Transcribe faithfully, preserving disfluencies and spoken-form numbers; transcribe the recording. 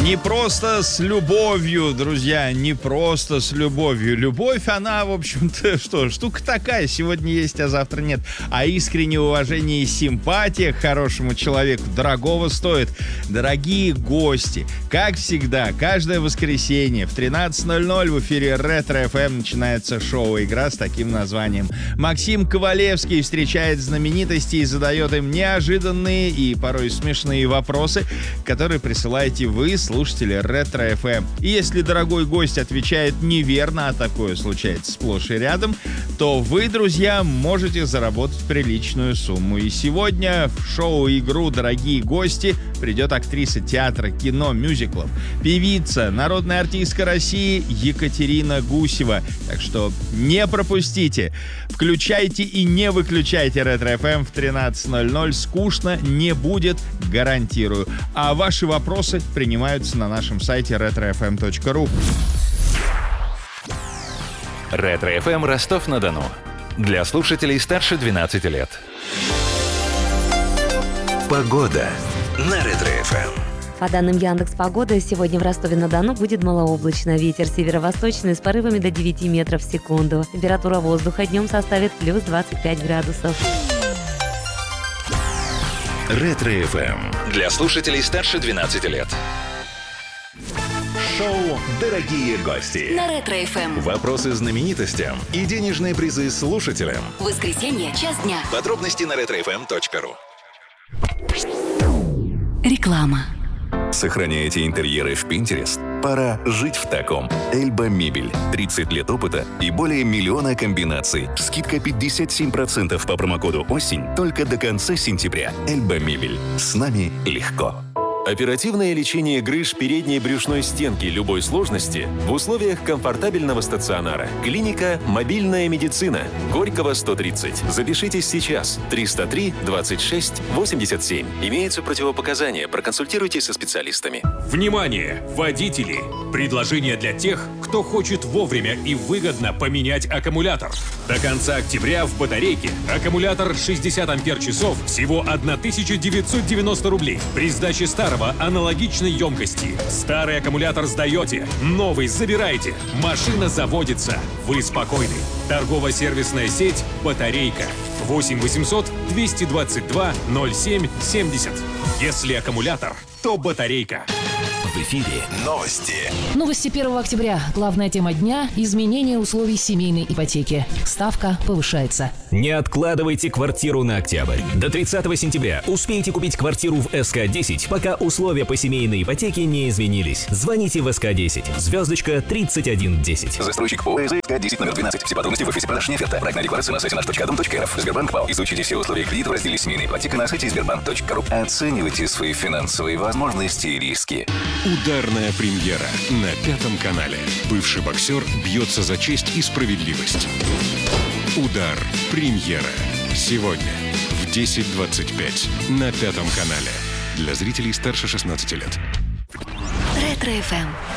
Не просто с любовью, друзья, не просто с любовью. Любовь, она, в общем-то, что, штука такая, сегодня есть, а завтра нет. А искреннее уважение и симпатия к хорошему человеку дорогого стоит. Дорогие гости, как всегда, каждое воскресенье в тринадцать ноль ноль в эфире Ретро эф эм начинается шоу-игра с таким названием. Максим Ковалевский встречает знаменитостей и задает им неожиданные и порой смешные вопросы, которые присылаете вы, слушатели Ретро эф эм. И если дорогой гость отвечает неверно, а такое случается сплошь и рядом, то вы, друзья, можете заработать приличную сумму. И сегодня в шоу-игру «Дорогие гости» придет актриса театра, кино, мюзиклов, певица, народная артистка России Екатерина Гусева. Так что не пропустите. Включайте и не выключайте Ретро эф эм в тринадцать ноль ноль. Скучно не будет, гарантирую. А ваши вопросы принимаются на нашем сайте ретро эф эм точка ру. Ретро эф эм Ростов-на-Дону. Для слушателей старше двенадцати лет. Погода на Ретро эф эм. По данным Яндекс.Погоды, сегодня в Ростове-на-Дону будет малооблачно. Ветер северо-восточный с порывами до девяти метров в секунду. Температура воздуха днем составит плюс двадцать пять градусов. Ретро эф эм. Для слушателей старше двенадцати лет. Шоу «Дорогие гости» на Ретро эф эм. Вопросы знаменитостям и денежные призы слушателям. Воскресенье, час дня. Подробности на ретро эф эм точка ру. Реклама. Сохраняете интерьеры в Pinterest? Пора жить в таком. Эльба Мебель. тридцать лет опыта и более миллиона комбинаций. Скидка пятьдесят семь процентов по промокоду «Осень» только до конца сентября. Эльба Мебель. С нами легко. Оперативное лечение грыж передней брюшной стенки любой сложности в условиях комфортабельного стационара. Клиника «Мобильная медицина». Горького, сто тридцать. Запишитесь сейчас. триста три двадцать шесть восемьдесят семь. Имеются противопоказания. Проконсультируйтесь со специалистами. Внимание, водители! Предложение для тех, кто хочет вовремя и выгодно поменять аккумулятор. До конца октября в батарейке аккумулятор шестьдесят ампер-часов всего тысяча девятьсот девяносто рублей. При сдаче старого аналогичной емкости. Старый аккумулятор сдаете, новый забираете. Машина заводится. Вы спокойны. Торгово-сервисная сеть «Батарейка». восемь восемьсот двести двадцать два ноль семь семьдесят. Если аккумулятор, то батарейка. В эфире новости. Новости первого октября. Главная тема дня – изменение условий семейной ипотеки. Ставка повышается. Не откладывайте квартиру на октябрь. До тридцатого сентября успейте купить квартиру в эс ка десять, пока условия по семейной ипотеке не изменились. Звоните в эс ка десять. Звездочка тридцать один десять. Застройщик ПО эс ка десять номер двенадцать. Все подробности в офисе продаж «Неоферта». Проектная декларация на сайте наш точка дом точка эр эф. Сбербанк ПАО. Изучите все условия кредита в разделе «Семейная ипотека» на сайте сбербанк точка ру. Оценивайте свои финансовые возможности и риски. Ударная премьера на Пятом канале. Бывший боксер бьется за честь и справедливость. Удар. Премьера. Сегодня в десять двадцать пять на Пятом канале. Для зрителей старше шестнадцати лет. Ретро эф эм.